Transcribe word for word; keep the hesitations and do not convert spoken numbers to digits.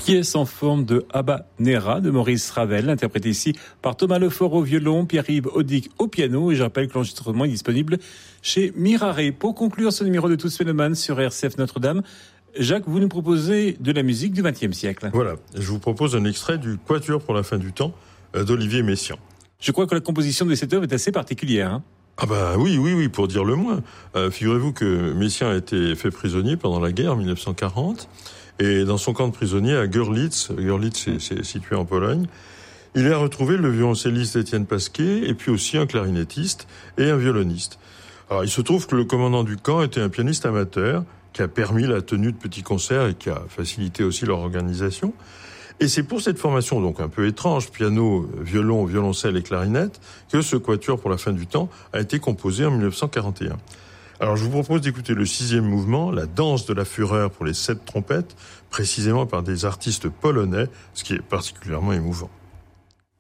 Pièce en forme de habanera de Maurice Ravel, interprétée ici par Thomas Lefort au violon, Pierre-Yves Audic au piano. Et je rappelle que l'enregistrement est disponible chez Mirare. Pour conclure ce numéro de Tous Mélomanes sur R C F Notre-Dame, Jacques, vous nous proposez de la musique du vingtième siècle. Voilà, je vous propose un extrait du Quatuor pour la fin du temps d'Olivier Messiaen. Je crois que la composition de cette œuvre est assez particulière. Hein Ah bah oui, oui, oui, pour dire le moins. Euh, figurez-vous que Messiaen a été fait prisonnier pendant la guerre en mille neuf cent quarante. Et dans son camp de prisonniers à Görlitz, Görlitz c'est, c'est situé en Pologne, il a retrouvé le violoncelliste Étienne Pasquier et puis aussi un clarinettiste et un violoniste. Alors il se trouve que le commandant du camp était un pianiste amateur qui a permis la tenue de petits concerts et qui a facilité aussi leur organisation. Et c'est pour cette formation donc un peu étrange, piano, violon, violoncelle et clarinette, que ce quatuor pour la fin du temps a été composé en mille neuf cent quarante et un. Alors je vous propose d'écouter le sixième mouvement, la danse de la fureur pour les sept trompettes, précisément par des artistes polonais, ce qui est particulièrement émouvant.